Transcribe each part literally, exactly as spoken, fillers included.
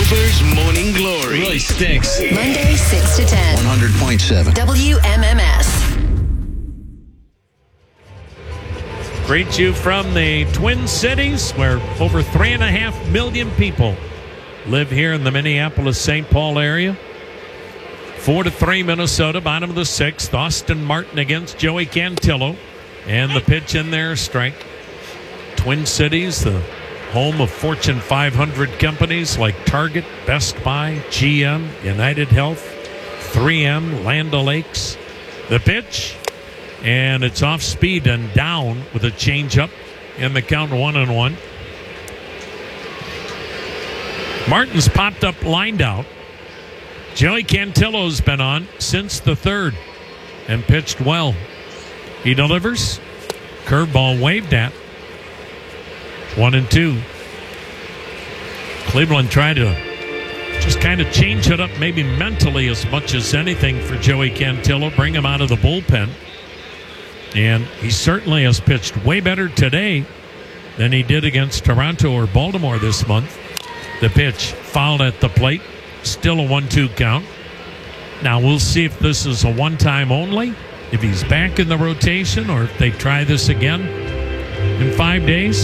Clippers Morning Glory. Really stinks. Monday, six to ten. one hundred point seven. W M M S. Greet you from the Twin Cities, where over three and a half million people live here in the Minneapolis-Saint Paul area. Four to three, Minnesota, bottom of the sixth. Austin Martin against Joey Cantillo. And the pitch in there, strike. Twin Cities, the home of Fortune five hundred companies like Target, Best Buy, G M, United Health, three M, Land O'Lakes. The pitch, and it's off speed and down with a changeup, and the count one and one. Martin's popped up, lined out. Joey Cantillo's been on since the third and pitched well. He delivers. Curveball waved at. One and two. Cleveland tried to just kind of change it up, maybe mentally as much as anything, for Joey Cantillo, bring him out of the bullpen. And he certainly has pitched way better today than he did against Toronto or Baltimore this month. The pitch fouled at the plate. Still a one two count. Now we'll see if this is a one-time only, if he's back in the rotation, or if they try this again in five days.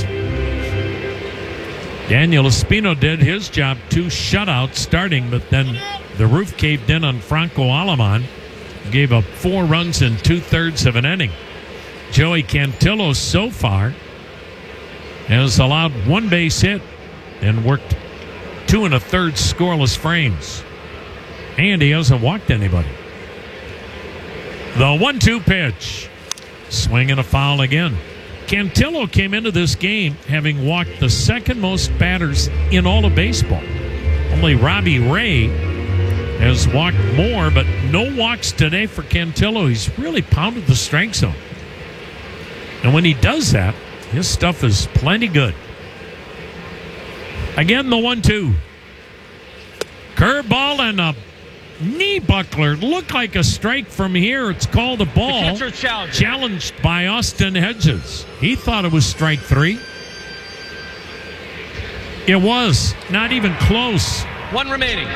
Daniel Espino did his job, two shutouts starting, but then the roof caved in on Franco Aleman. Gave up four runs in two-thirds of an inning. Joey Cantillo so far has allowed one base hit and worked two and a third scoreless frames. And he hasn't walked anybody. The one two pitch. Swing and a foul again. Cantillo came into this game having walked the second most batters in all of baseball. Only Robbie Ray has walked more, but no walks today for Cantillo. He's really pounded the strike zone. And when he does that, his stuff is plenty good. Again, the one two. Curveball and a knee buckler. Looked like a strike from here. It's called a ball. Challenged by Austin Hedges. He thought it was strike three. It was. Not even close. One remaining.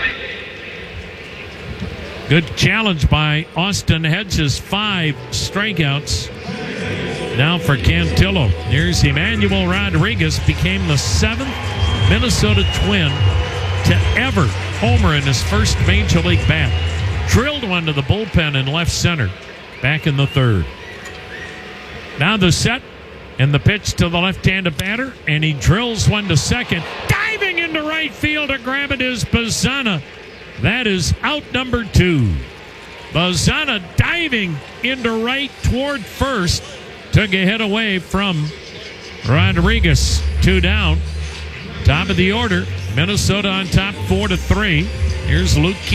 Good challenge by Austin Hedges. Five strikeouts. Now for Cantillo. Here's Emmanuel Rodriguez. Became the seventh Minnesota Twin to ever homer in his first major league bat. Drilled one to the bullpen in left center back in the third. Now the set and the pitch to the left-handed batter, and he drills one to second. Diving into right field to grab it is Bazana. That is out number two. Bazana diving into right toward first. Took a hit away from Rodriguez. Two down. Top of the order. Minnesota on top, four to three. Here's Luke Key.